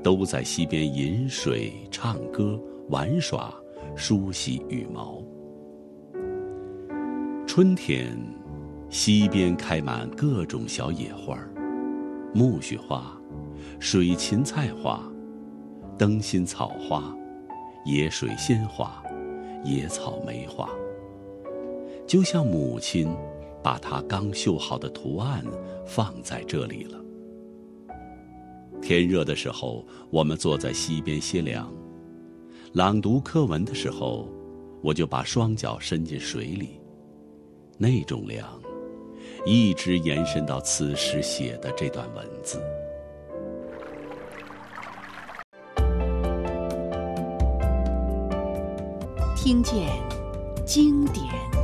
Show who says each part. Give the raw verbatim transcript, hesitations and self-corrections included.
Speaker 1: 都在溪边饮水、唱歌、玩耍，梳洗羽毛。春天，溪边开满各种小野花，苜蓿花、水芹菜花、灯心草花、野水仙花、野草莓花，就像母亲把她刚绣好的图案放在这里了。天热的时候，我们坐在溪边歇凉；朗读课文的时候，我就把双脚伸进水里。那种凉，一直延伸到此时写的这段文字。
Speaker 2: 听见经典。